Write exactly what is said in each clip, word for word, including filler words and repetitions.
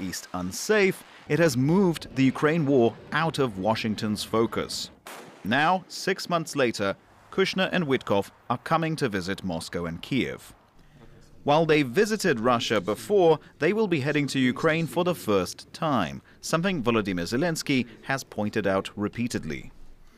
East unsafe, it has moved the Ukraine war out of Washington's focus. Now, six months later, Kushner and Witkoff are coming to visit Moscow and Kiev. While they visited Russia before, they will be heading to Ukraine for the first time, something Volodymyr Zelensky has pointed out repeatedly.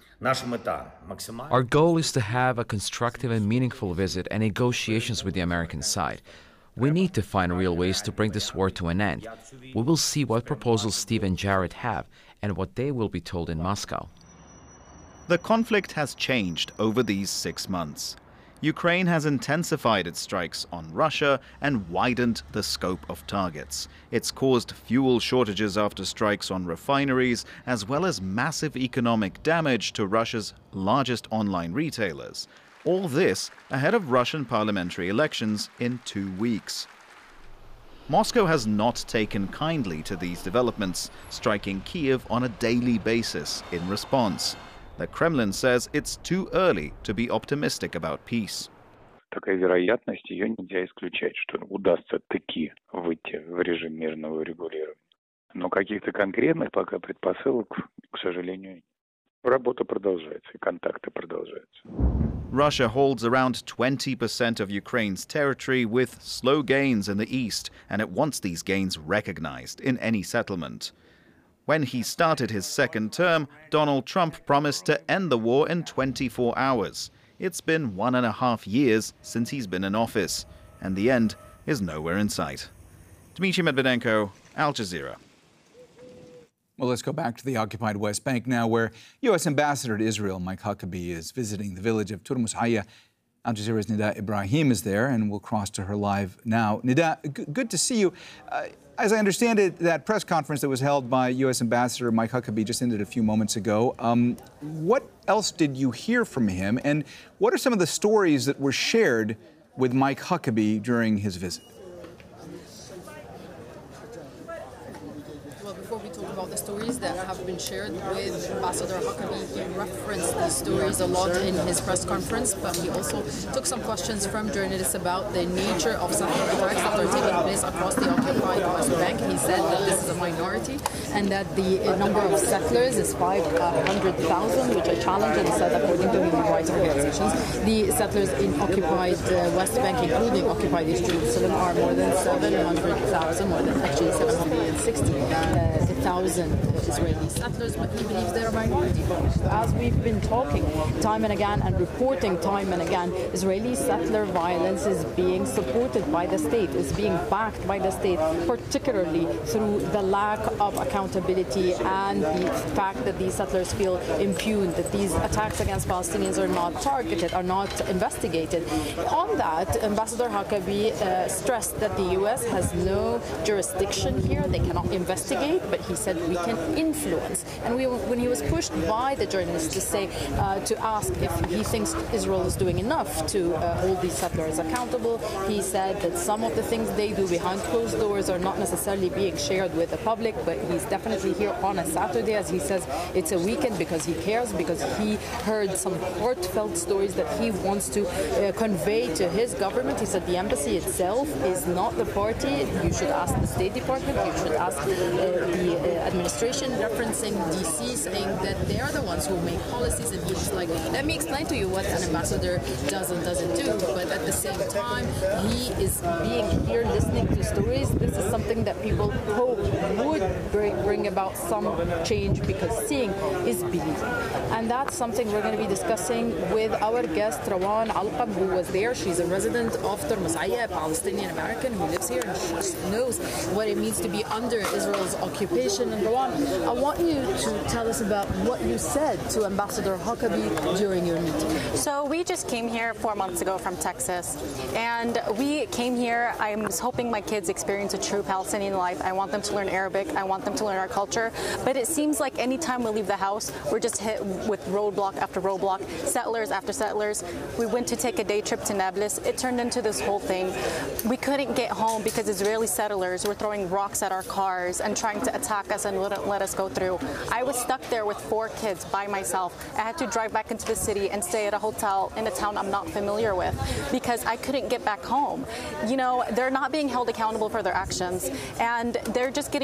Our goal is to have a constructive and meaningful visit and negotiations with the American side. We need to find real ways to bring this war to an end. We will see what proposals Steve and Jared have and what they will be told in Moscow. The conflict has changed over these six months. Ukraine has intensified its strikes on Russia and widened the scope of targets. It's caused fuel shortages after strikes on refineries, as well as massive economic damage to Russia's largest online retailers. All this ahead of Russian parliamentary elections in two weeks. Moscow has not taken kindly to these developments, striking Kiev on a daily basis in response. The Kremlin says it's too early to be optimistic about peace. Такая вероятность, ее нельзя исключать, что удастся таки выйти в режим мирного урегулирования. Но каких-то конкретных пока предпосылок, к сожалению, нет. Работа продолжается, и контакты продолжаются. Russia holds around twenty percent of Ukraine's territory with slow gains in the east, and it wants these gains recognized in any settlement. When he started his second term, Donald Trump promised to end the war in twenty-four hours. It's been one and a half years since he's been in office, and the end is nowhere in sight. Dmitry Medvedenko, Al Jazeera. Well, let's go back to the occupied West Bank now, where U S Ambassador to Israel Mike Huckabee is visiting the village of Turmus Haya. Al Jazeera's Nida Ibrahim is there, and we'll cross to her live now. Nida, g- good to see you. Uh, as I understand it, that press conference that was held by U S Ambassador Mike Huckabee just ended a few moments ago. Um, what else did you hear from him, and what are some of the stories that were shared with Mike Huckabee during his visit? Well, before we talk about the stories that have been shared with Ambassador Huckabee, he referenced these stories a lot in his press conference, but he also took some questions from journalists about the nature of some of the attacks that are taking place across the occupied West Bank. He said that this is a minority and that the number of settlers is five hundred thousand, which I challenge, and he said, according to human rights organizations, the settlers in occupied uh, West Bank, including occupied East Jerusalem, are more than seven hundred thousand, more than actually seven hundred sixty thousand Israeli settlers, but he believes they're a minority. As we've been talking time and again and reporting time and again, Israeli settler violence is being supported by the state, is being backed by the state, particularly through the lack of accountability and the fact that these settlers feel impugned, that these attacks against Palestinians are not targeted, are not investigated. On that, Ambassador Huckabee uh, stressed that the U S has no jurisdiction here. They cannot investigate, but he said we can influence. And we, when he was pushed by the journalists to say, uh, to ask if he thinks Israel is doing enough to uh, hold these settlers accountable, he said that some of the things they do behind closed doors are not necessarily being shared with the public, but he's definitely here on a Saturday, as he says, it's a weekend because he cares, because he heard some heartfelt stories that he wants to uh, convey to his government. He said the embassy itself is not the party. You should ask the State Department, you should ask uh, the uh, administration, referencing D C, saying that they're the ones who make policies, and he was like, let me explain to you what an ambassador does and doesn't do, but at the same time, he is being here listening to stories. This is something that people hope would bring, bring about some change, because seeing is believing. And that's something we're going to be discussing with our guest, Rawan Alqab, who was there. She's a resident of Turmus Haya, a Palestinian American who lives here, and she knows what it means to be under Israel's occupation. And Rawan, I want you to tell us about what you said to Ambassador Huckabee during your meeting. So we just came here four months ago from Texas, and we came here, I was hoping my kids experience a true Palestinian life. I want them to learn Arabic, I want them to learn our culture, but it seems like anytime we leave the house, we're just hit with roadblock after roadblock, settlers after settlers. We went to take a day trip to Nablus. It turned into this whole thing. We couldn't get home because Israeli settlers were throwing rocks at our cars and trying to attack us and wouldn't let us go through. I was stuck there with four kids by myself. I had to drive back into the city and stay at a hotel in a town I'm not familiar with because I couldn't get back home. You know, they're not being held accountable for their actions, and they're just getting